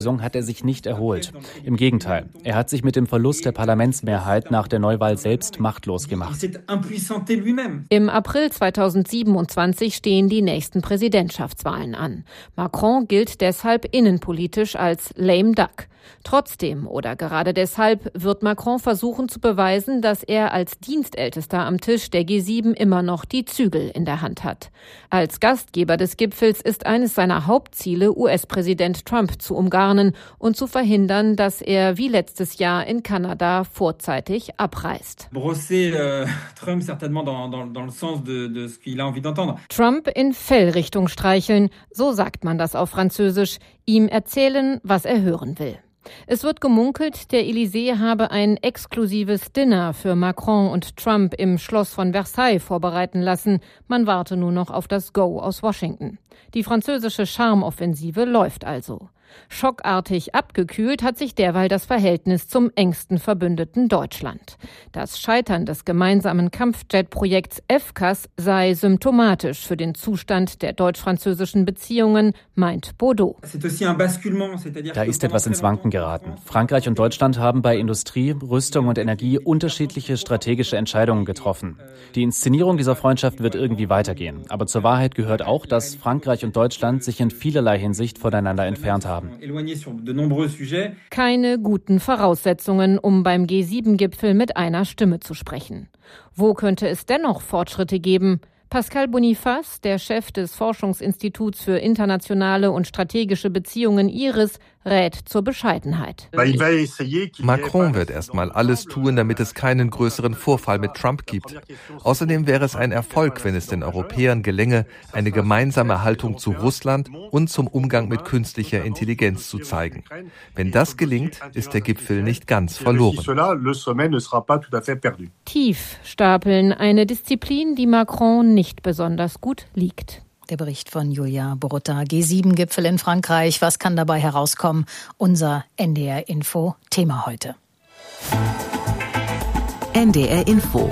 Auflösung hat er sich nicht erholt. Im Gegenteil, er hat sich mit dem Verlust der Parlamentsmehrheit nach der Neuwahl selbst machtlos gemacht. Im April 2027 stehen die nächsten Präsidentschaftswahlen an. Macron gilt deshalb innenpolitisch als lame duck. Trotzdem oder gerade deshalb wird Macron versuchen zu beweisen, dass er als Dienstältester am Tisch der G7 immer noch die Zügel in der Hand hat. Als Gastgeber des Gipfels ist eines seiner Hauptziele, US-Präsident Trump zu umgarnen und zu verhindern, dass er wie letztes Jahr in Kanada vorzeitig abreist. Trump in Fellrichtung streicheln, so sagt man das auf Französisch, ihm erzählen, was er hören will. Es wird gemunkelt, der Élysée habe ein exklusives Dinner für Macron und Trump im Schloss von Versailles vorbereiten lassen. Man warte nur noch auf das Go aus Washington. Die französische Charmeoffensive läuft also. Schockartig abgekühlt hat sich derweil das Verhältnis zum engsten Verbündeten Deutschland. Das Scheitern des gemeinsamen Kampfjet-Projekts FCAS sei symptomatisch für den Zustand der deutsch-französischen Beziehungen, meint Baudot. Da ist etwas ins Wanken geraten. Frankreich und Deutschland haben bei Industrie, Rüstung und Energie unterschiedliche strategische Entscheidungen getroffen. Die Inszenierung dieser Freundschaft wird irgendwie weitergehen. Aber zur Wahrheit gehört auch, dass Frankreich und Deutschland sich in vielerlei Hinsicht voneinander entfernt haben. Keine guten Voraussetzungen, um beim G7-Gipfel mit einer Stimme zu sprechen. Wo könnte es dennoch Fortschritte geben? Pascal Boniface, der Chef des Forschungsinstituts für internationale und strategische Beziehungen IRIS, rät zur Bescheidenheit. Macron wird erstmal alles tun, damit es keinen größeren Vorfall mit Trump gibt. Außerdem wäre es ein Erfolg, wenn es den Europäern gelänge, eine gemeinsame Haltung zu Russland und zum Umgang mit künstlicher Intelligenz zu zeigen. Wenn das gelingt, ist der Gipfel nicht ganz verloren. Tief stapeln, eine Disziplin, die Macron nicht besonders gut liegt. Der Bericht von Julia Borutta, G7-Gipfel in Frankreich. Was kann dabei herauskommen? Unser NDR-Info-Thema heute. NDR-Info.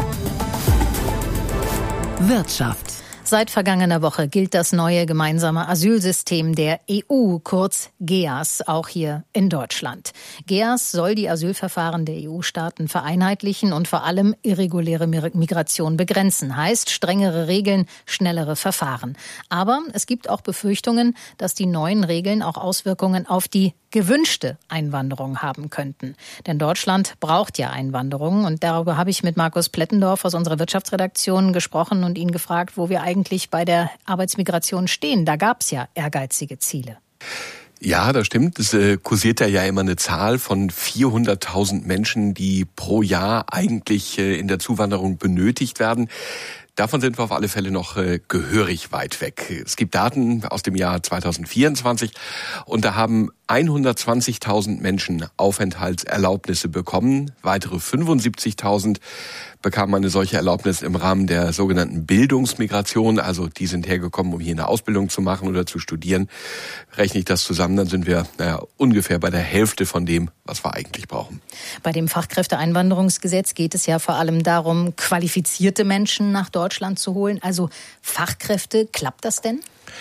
Wirtschaft. Seit vergangener Woche gilt das neue gemeinsame Asylsystem der EU, kurz GEAS, auch hier in Deutschland. GEAS soll die Asylverfahren der EU-Staaten vereinheitlichen und vor allem irreguläre Migration begrenzen. Heißt strengere Regeln, schnellere Verfahren. Aber es gibt auch Befürchtungen, dass die neuen Regeln auch Auswirkungen auf die gewünschte Einwanderung haben könnten. Denn Deutschland braucht ja Einwanderung. Und darüber habe ich mit Markus Plettendorf aus unserer Wirtschaftsredaktion gesprochen und ihn gefragt, wo wir eigentlich bei der Arbeitsmigration stehen. Da gab es ja ehrgeizige Ziele. Ja, das stimmt. Es kursiert ja immer eine Zahl von 400.000 Menschen, die pro Jahr eigentlich in der Zuwanderung benötigt werden. Davon sind wir auf alle Fälle noch gehörig weit weg. Es gibt Daten aus dem Jahr 2024 und da haben 120.000 Menschen Aufenthaltserlaubnisse bekommen. Weitere 75.000 bekamen eine solche Erlaubnis im Rahmen der sogenannten Bildungsmigration. Also die sind hergekommen, um hier eine Ausbildung zu machen oder zu studieren. Rechne ich das zusammen, dann sind wir ungefähr bei der Hälfte von dem, was wir eigentlich brauchen. Bei dem Fachkräfteeinwanderungsgesetz geht es ja vor allem darum, qualifizierte Menschen nach Deutschland zu holen. Also Fachkräfte, klappt das denn?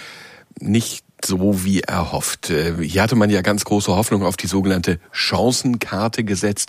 Nicht so wie erhofft. Hier hatte man ja ganz große Hoffnung auf die sogenannte Chancenkarte gesetzt.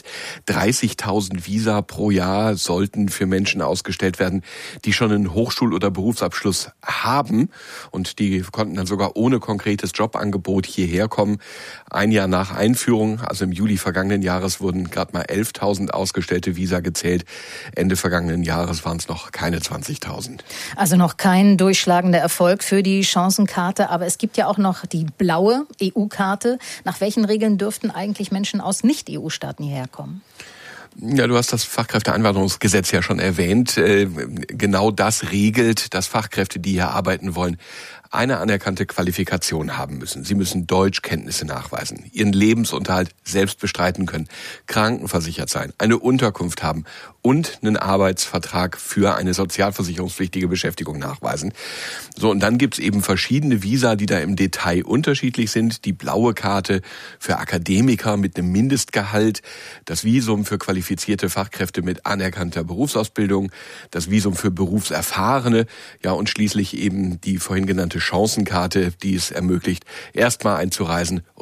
30.000 Visa pro Jahr sollten für Menschen ausgestellt werden, die schon einen Hochschul- oder Berufsabschluss haben. Und die konnten dann sogar ohne konkretes Jobangebot hierher kommen. Ein Jahr nach Einführung, also im Juli vergangenen Jahres, wurden gerade mal 11.000 ausgestellte Visa gezählt. Ende vergangenen Jahres waren es noch keine 20.000. Also noch kein durchschlagender Erfolg für die Chancenkarte. Aber es gibt ja auch noch die blaue EU-Karte. Nach welchen Regeln dürften eigentlich Menschen aus Nicht-EU-Staaten hierher kommen? Ja, du hast das Fachkräfteeinwanderungsgesetz ja schon erwähnt. Genau das regelt, dass Fachkräfte, die hier arbeiten wollen, eine anerkannte Qualifikation haben müssen. Sie müssen Deutschkenntnisse nachweisen, ihren Lebensunterhalt selbst bestreiten können, krankenversichert sein, eine Unterkunft haben und einen Arbeitsvertrag für eine sozialversicherungspflichtige Beschäftigung nachweisen. So, und dann gibt's eben verschiedene Visa, die da im Detail unterschiedlich sind. Die blaue Karte für Akademiker mit einem Mindestgehalt, das Visum für qualifizierte Fachkräfte mit anerkannter Berufsausbildung, das Visum für Berufserfahrene, ja, und schließlich eben die vorhin genannte Chancenkarte, die es ermöglicht, erstmal einzureisen und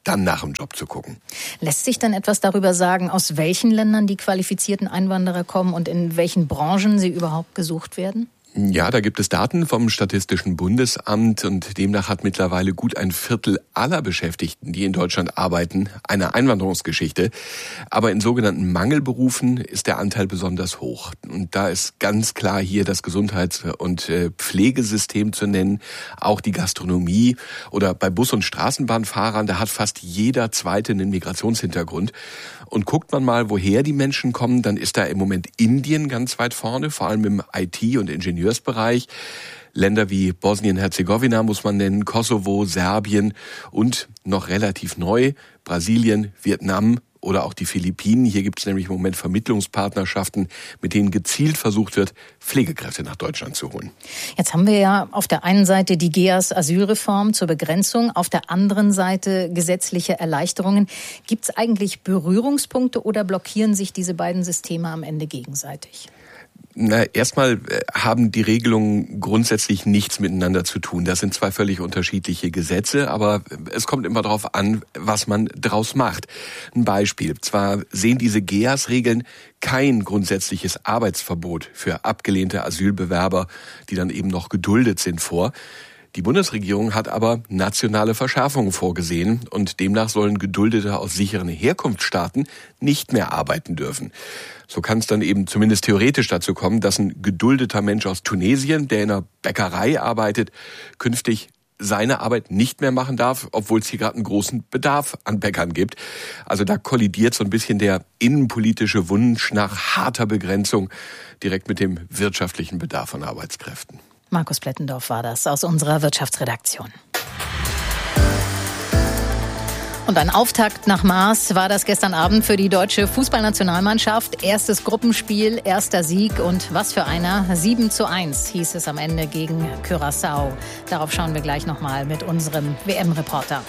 dann nach dem Job zu gucken. Lässt sich dann etwas darüber sagen, aus welchen Ländern die qualifizierten Einwanderer kommen und in welchen Branchen sie überhaupt gesucht werden? Ja, da gibt es Daten vom Statistischen Bundesamt und demnach hat mittlerweile gut ein Viertel aller Beschäftigten, die in Deutschland arbeiten, eine Einwanderungsgeschichte. Aber in sogenannten Mangelberufen ist der Anteil besonders hoch. Und da ist ganz klar hier das Gesundheits- und Pflegesystem zu nennen, auch die Gastronomie oder bei Bus- und Straßenbahnfahrern, da hat fast jeder Zweite einen Migrationshintergrund. Und guckt man mal, woher die Menschen kommen, dann ist da im Moment Indien ganz weit vorne, vor allem im IT- und Ingenieursbereich. Länder wie Bosnien-Herzegowina muss man nennen, Kosovo, Serbien und noch relativ neu Brasilien, Vietnam oder auch die Philippinen. Hier gibt es nämlich im Moment Vermittlungspartnerschaften, mit denen gezielt versucht wird, Pflegekräfte nach Deutschland zu holen. Jetzt haben wir ja auf der einen Seite die GEAS-Asylreform zur Begrenzung, auf der anderen Seite gesetzliche Erleichterungen. Gibt es eigentlich Berührungspunkte oder blockieren sich diese beiden Systeme am Ende gegenseitig? Erstmal haben die Regelungen grundsätzlich nichts miteinander zu tun. Das sind zwei völlig unterschiedliche Gesetze, aber es kommt immer darauf an, was man draus macht. Ein Beispiel. Zwar sehen diese GEAS-Regeln kein grundsätzliches Arbeitsverbot für abgelehnte Asylbewerber, die dann eben noch geduldet sind, vor. Die Bundesregierung hat aber nationale Verschärfungen vorgesehen und demnach sollen Geduldete aus sicheren Herkunftsstaaten nicht mehr arbeiten dürfen. So kann es dann eben zumindest theoretisch dazu kommen, dass ein geduldeter Mensch aus Tunesien, der in einer Bäckerei arbeitet, künftig seine Arbeit nicht mehr machen darf, obwohl es hier gerade einen großen Bedarf an Bäckern gibt. Also da kollidiert so ein bisschen der innenpolitische Wunsch nach harter Begrenzung direkt mit dem wirtschaftlichen Bedarf an Arbeitskräften. Markus Plettendorf war das aus unserer Wirtschaftsredaktion. Und ein Auftakt nach Maß war das gestern Abend für die deutsche Fußballnationalmannschaft. Erstes Gruppenspiel, erster Sieg und was für einer. 7:1 hieß es am Ende gegen Curaçao. Darauf schauen wir gleich nochmal mit unserem WM-Reporter.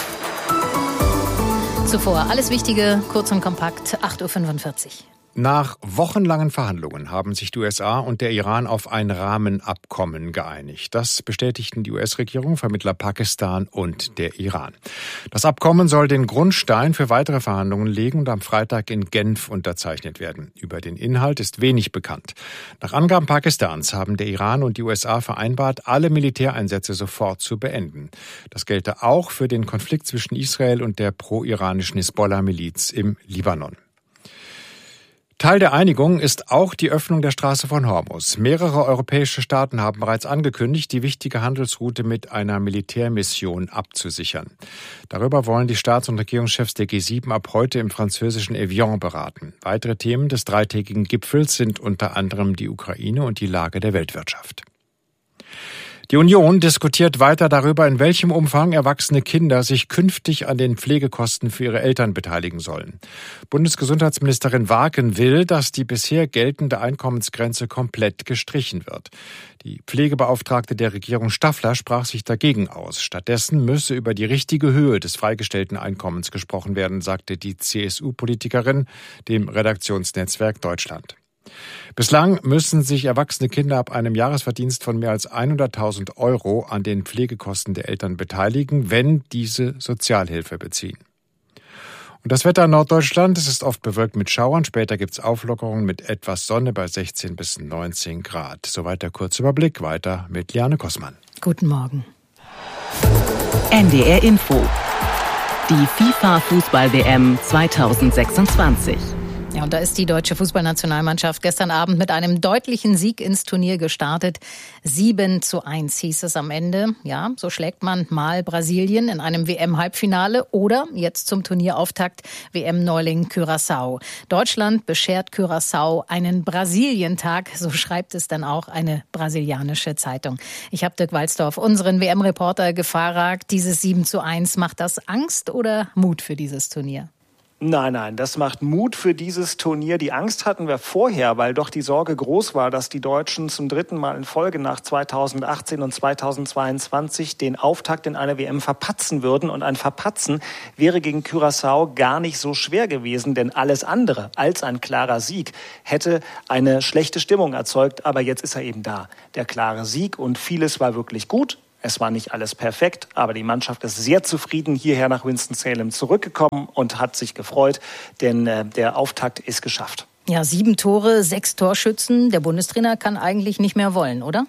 Zuvor alles Wichtige, kurz und kompakt, 8:45 Uhr. Nach wochenlangen Verhandlungen haben sich die USA und der Iran auf ein Rahmenabkommen geeinigt. Das bestätigten die US-Regierung, Vermittler Pakistan und der Iran. Das Abkommen soll den Grundstein für weitere Verhandlungen legen und am Freitag in Genf unterzeichnet werden. Über den Inhalt ist wenig bekannt. Nach Angaben Pakistans haben der Iran und die USA vereinbart, alle Militäreinsätze sofort zu beenden. Das gelte auch für den Konflikt zwischen Israel und der pro-iranischen Hisbollah-Miliz im Libanon. Teil der Einigung ist auch die Öffnung der Straße von Hormuz. Mehrere europäische Staaten haben bereits angekündigt, die wichtige Handelsroute mit einer Militärmission abzusichern. Darüber wollen die Staats- und Regierungschefs der G7 ab heute im französischen Evian beraten. Weitere Themen des dreitägigen Gipfels sind unter anderem die Ukraine und die Lage der Weltwirtschaft. Die Union diskutiert weiter darüber, in welchem Umfang erwachsene Kinder sich künftig an den Pflegekosten für ihre Eltern beteiligen sollen. Bundesgesundheitsministerin Waaken will, dass die bisher geltende Einkommensgrenze komplett gestrichen wird. Die Pflegebeauftragte der Regierung Staffler sprach sich dagegen aus. Stattdessen müsse über die richtige Höhe des freigestellten Einkommens gesprochen werden, sagte die CSU-Politikerin dem Redaktionsnetzwerk Deutschland. Bislang müssen sich erwachsene Kinder ab einem Jahresverdienst von mehr als 100.000 € an den Pflegekosten der Eltern beteiligen, wenn diese Sozialhilfe beziehen. Und das Wetter in Norddeutschland, es ist oft bewölkt mit Schauern. Später gibt es Auflockerungen mit etwas Sonne bei 16 bis 19 Grad. Soweit der Kurzüberblick. Weiter mit Liane Kossmann. Guten Morgen. NDR Info. Die FIFA-Fußball-WM 2026. Ja, und da ist die deutsche Fußballnationalmannschaft gestern Abend mit einem deutlichen Sieg ins Turnier gestartet. 7:1 hieß es am Ende. Ja, so schlägt man mal Brasilien in einem WM-Halbfinale oder jetzt zum Turnierauftakt WM-Neuling Curaçao. Deutschland beschert Curaçao einen Brasilientag, so schreibt es dann auch eine brasilianische Zeitung. Ich habe Dirk Walzdorf, unseren WM-Reporter, gefragt, dieses 7:1, macht das Angst oder Mut für dieses Turnier? Nein, das macht Mut für dieses Turnier. Die Angst hatten wir vorher, weil doch die Sorge groß war, dass die Deutschen zum dritten Mal in Folge nach 2018 und 2022 den Auftakt in einer WM verpatzen würden. Und ein Verpatzen wäre gegen Curaçao gar nicht so schwer gewesen, denn alles andere als ein klarer Sieg hätte eine schlechte Stimmung erzeugt. Aber jetzt ist er eben da, der klare Sieg. Und vieles war wirklich gut. Es war nicht alles perfekt, aber die Mannschaft ist sehr zufrieden hierher nach Winston-Salem zurückgekommen und hat sich gefreut, denn der Auftakt ist geschafft. Ja, 7 Tore, 6 Torschützen. Der Bundestrainer kann eigentlich nicht mehr wollen, oder?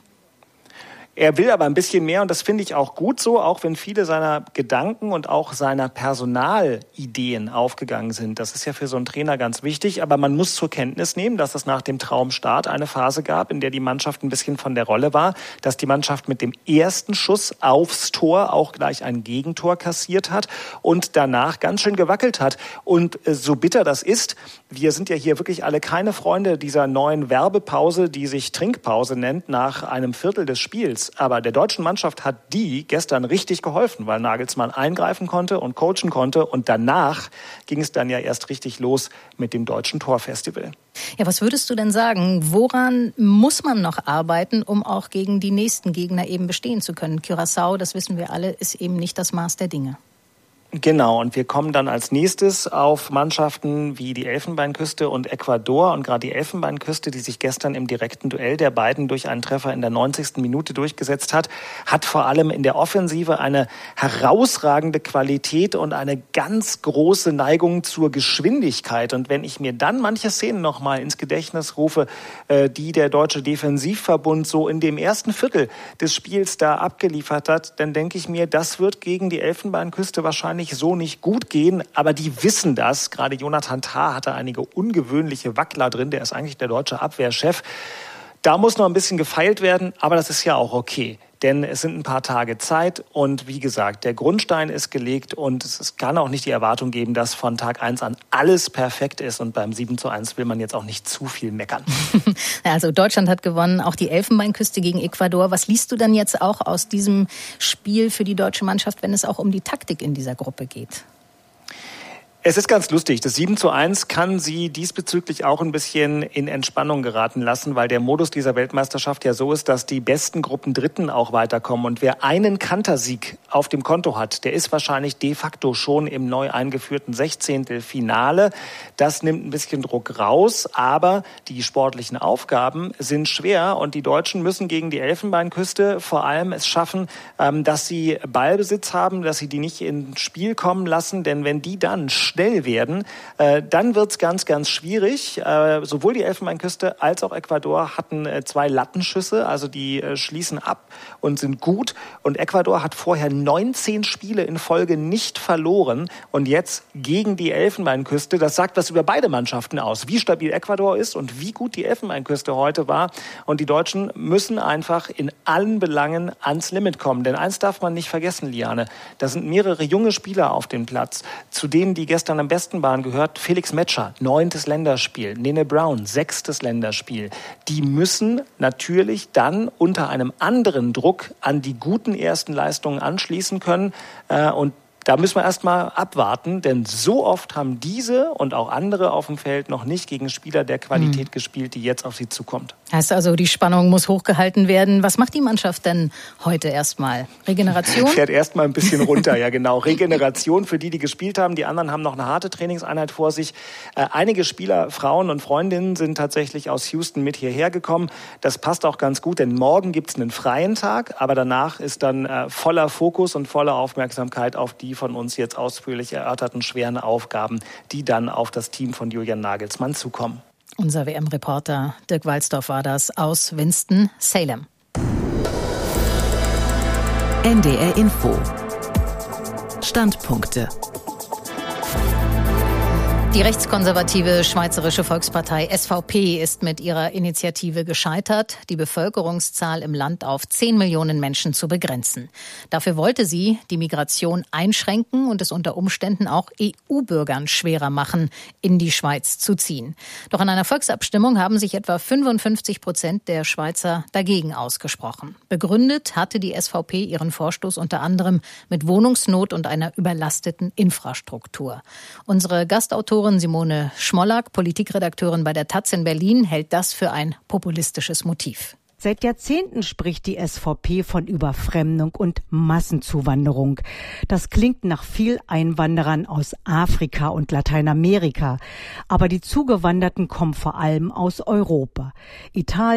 Er will aber ein bisschen mehr und das finde ich auch gut so, auch wenn viele seiner Gedanken und auch seiner Personalideen aufgegangen sind. Das ist ja für so einen Trainer ganz wichtig, aber man muss zur Kenntnis nehmen, dass es nach dem Traumstart eine Phase gab, in der die Mannschaft ein bisschen von der Rolle war, dass die Mannschaft mit dem ersten Schuss aufs Tor auch gleich ein Gegentor kassiert hat und danach ganz schön gewackelt hat. Und so bitter das ist, wir sind ja hier wirklich alle keine Freunde dieser neuen Werbepause, die sich Trinkpause nennt, nach einem Viertel des Spiels. Aber der deutschen Mannschaft hat die gestern richtig geholfen, weil Nagelsmann eingreifen konnte und coachen konnte. Und danach ging es dann ja erst richtig los mit dem Deutschen Torfestival. Ja, was würdest du denn sagen? Woran muss man noch arbeiten, um auch gegen die nächsten Gegner eben bestehen zu können? Curaçao, das wissen wir alle, ist eben nicht das Maß der Dinge. Genau, und wir kommen dann als nächstes auf Mannschaften wie die Elfenbeinküste und Ecuador. Und gerade die Elfenbeinküste, die sich gestern im direkten Duell der beiden durch einen Treffer in der 90. Minute durchgesetzt hat, hat vor allem in der Offensive eine herausragende Qualität und eine ganz große Neigung zur Geschwindigkeit. Und wenn ich mir dann manche Szenen nochmal ins Gedächtnis rufe, die der Deutsche Defensivverbund so in dem ersten Viertel des Spiels da abgeliefert hat, dann denke ich mir, das wird gegen die Elfenbeinküste wahrscheinlich so nicht gut gehen, aber die wissen das. Gerade Jonathan Tah hatte einige ungewöhnliche Wackler drin, der ist eigentlich der deutsche Abwehrchef. Da muss noch ein bisschen gefeilt werden, aber das ist ja auch okay. Denn es sind ein paar Tage Zeit und wie gesagt, der Grundstein ist gelegt und es kann auch nicht die Erwartung geben, dass von Tag 1 an alles perfekt ist und beim 7:1 will man jetzt auch nicht zu viel meckern. Also Deutschland hat gewonnen, auch die Elfenbeinküste gegen Ecuador. Was liest du dann jetzt auch aus diesem Spiel für die deutsche Mannschaft, wenn es auch um die Taktik in dieser Gruppe geht? Es ist ganz lustig. Das 7:1 kann sie diesbezüglich auch ein bisschen in Entspannung geraten lassen, weil der Modus dieser Weltmeisterschaft ja so ist, dass die besten Gruppendritten auch weiterkommen. Und wer einen Kantersieg auf dem Konto hat, der ist wahrscheinlich de facto schon im neu eingeführten 16. Finale. Das nimmt ein bisschen Druck raus, aber die sportlichen Aufgaben sind schwer und die Deutschen müssen gegen die Elfenbeinküste vor allem es schaffen, dass sie Ballbesitz haben, dass sie die nicht ins Spiel kommen lassen, denn wenn die dann schnell werden, dann wird's ganz, ganz schwierig. Sowohl die Elfenbeinküste als auch Ecuador hatten 2 Lattenschüsse, also die schließen ab und sind gut. Und Ecuador hat vorher 19 Spiele in Folge nicht verloren und jetzt gegen die Elfenbeinküste. Das sagt was über beide Mannschaften aus, wie stabil Ecuador ist und wie gut die Elfenbeinküste heute war. Und die Deutschen müssen einfach in allen Belangen ans Limit kommen. Denn eins darf man nicht vergessen, Liane, da sind mehrere junge Spieler auf dem Platz, zu denen die gestern am besten waren, gehört Felix Metscher, 9. Länderspiel, Nene Brown, 6. Länderspiel. Die müssen natürlich dann unter einem anderen Druck an die guten ersten Leistungen anschließen können und da müssen wir erstmal abwarten, denn so oft haben diese und auch andere auf dem Feld noch nicht gegen Spieler der Qualität gespielt, die jetzt auf sie zukommt. Heißt also, die Spannung muss hochgehalten werden. Was macht die Mannschaft denn heute erstmal? Regeneration? Fährt erstmal ein bisschen runter, ja genau. Regeneration für die gespielt haben. Die anderen haben noch eine harte Trainingseinheit vor sich. Einige Spieler, Frauen und Freundinnen sind tatsächlich aus Houston mit hierher gekommen. Das passt auch ganz gut, denn morgen gibt's einen freien Tag, aber danach ist dann voller Fokus und voller Aufmerksamkeit auf die von uns jetzt ausführlich erörterten schweren Aufgaben, die dann auf das Team von Julian Nagelsmann zukommen. Unser WM-Reporter Dirk Walzdorf war das aus Winston-Salem. NDR Info. Standpunkte. Die rechtskonservative Schweizerische Volkspartei SVP ist mit ihrer Initiative gescheitert, die Bevölkerungszahl im Land auf 10 Millionen Menschen zu begrenzen. Dafür wollte sie die Migration einschränken und es unter Umständen auch EU-Bürgern schwerer machen, in die Schweiz zu ziehen. Doch in einer Volksabstimmung haben sich etwa 55% der Schweizer dagegen ausgesprochen. Begründet hatte die SVP ihren Vorstoß unter anderem mit Wohnungsnot und einer überlasteten Infrastruktur. Unsere Gastautorin Simone Schmollack, Politikredakteurin bei der taz in Berlin, hält das für ein populistisches Motiv. Seit Jahrzehnten spricht die SVP von Überfremdung und Massenzuwanderung. Das klingt nach viel Einwanderern aus Afrika und Lateinamerika. Aber die Zugewanderten kommen vor allem aus Europa. Italien,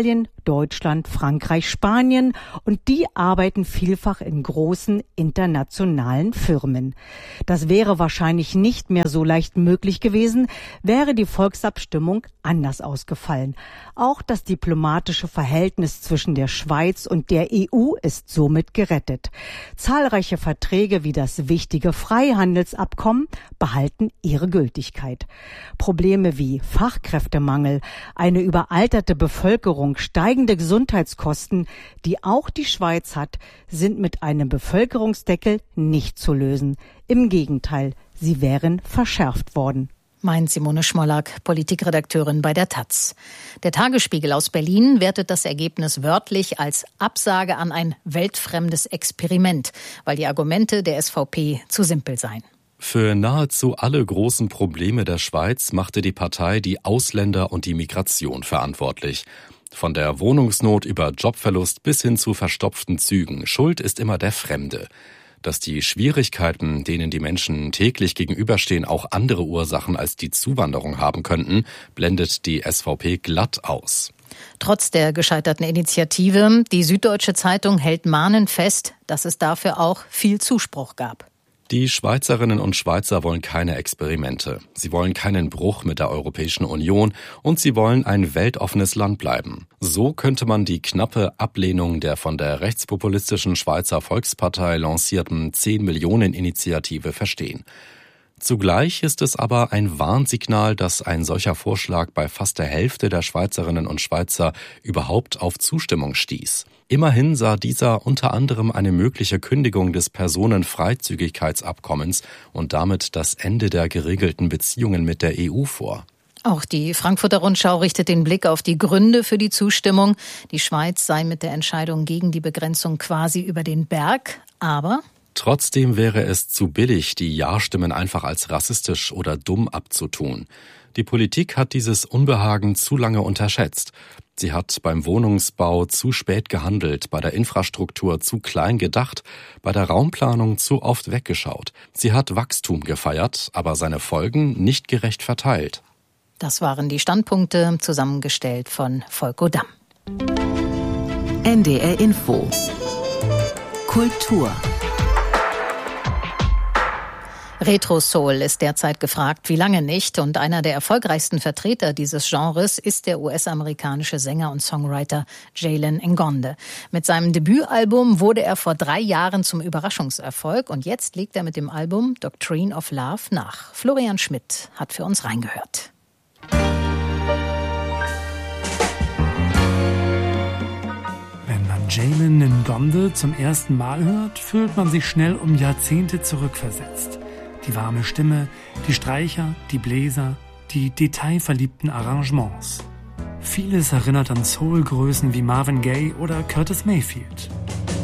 Deutschland, Frankreich, Spanien und die arbeiten vielfach in großen internationalen Firmen. Das wäre wahrscheinlich nicht mehr so leicht möglich gewesen, wäre die Volksabstimmung anders ausgefallen. Auch das diplomatische Verhältnis zwischen der Schweiz und der EU ist somit gerettet. Zahlreiche Verträge wie das wichtige Freihandelsabkommen behalten ihre Gültigkeit. Probleme wie Fachkräftemangel, eine überalterte Bevölkerung, steigende Gesundheitskosten, die auch die Schweiz hat, sind mit einem Bevölkerungsdeckel nicht zu lösen. Im Gegenteil, sie wären verschärft worden. Meint Simone Schmollack, Politikredakteurin bei der taz. Der Tagesspiegel aus Berlin wertet das Ergebnis wörtlich als Absage an ein weltfremdes Experiment, weil die Argumente der SVP zu simpel seien. Für nahezu alle großen Probleme der Schweiz machte die Partei die Ausländer und die Migration verantwortlich. Von der Wohnungsnot über Jobverlust bis hin zu verstopften Zügen. Schuld ist immer der Fremde. Dass die Schwierigkeiten, denen die Menschen täglich gegenüberstehen, auch andere Ursachen als die Zuwanderung haben könnten, blendet die SVP glatt aus. Trotz der gescheiterten Initiative, die Süddeutsche Zeitung hält mahnend fest, dass es dafür auch viel Zuspruch gab. Die Schweizerinnen und Schweizer wollen keine Experimente. Sie wollen keinen Bruch mit der Europäischen Union und sie wollen ein weltoffenes Land bleiben. So könnte man die knappe Ablehnung der von der rechtspopulistischen Schweizer Volkspartei lancierten 10-Millionen-Initiative verstehen. Zugleich ist es aber ein Warnsignal, dass ein solcher Vorschlag bei fast der Hälfte der Schweizerinnen und Schweizer überhaupt auf Zustimmung stieß. Immerhin sah dieser unter anderem eine mögliche Kündigung des Personenfreizügigkeitsabkommens und damit das Ende der geregelten Beziehungen mit der EU vor. Auch die Frankfurter Rundschau richtet den Blick auf die Gründe für die Zustimmung. Die Schweiz sei mit der Entscheidung gegen die Begrenzung quasi über den Berg, aber trotzdem wäre es zu billig, die Ja-Stimmen einfach als rassistisch oder dumm abzutun. Die Politik hat dieses Unbehagen zu lange unterschätzt. Sie hat beim Wohnungsbau zu spät gehandelt, bei der Infrastruktur zu klein gedacht, bei der Raumplanung zu oft weggeschaut. Sie hat Wachstum gefeiert, aber seine Folgen nicht gerecht verteilt. Das waren die Standpunkte, zusammengestellt von Volko Damm. NDR Info. Kultur. Retro-Soul ist derzeit gefragt, wie lange nicht. Und einer der erfolgreichsten Vertreter dieses Genres ist der US-amerikanische Sänger und Songwriter Jalen Ngonde. Mit seinem Debütalbum wurde er vor 3 Jahren zum Überraschungserfolg. Und jetzt legt er mit dem Album Doctrine of Love nach. Florian Schmidt hat für uns reingehört. Wenn man Jalen Ngonde zum ersten Mal hört, fühlt man sich schnell um Jahrzehnte zurückversetzt. Die warme Stimme, die Streicher, die Bläser, die detailverliebten Arrangements. Vieles erinnert an Soul-Größen wie Marvin Gaye oder Curtis Mayfield.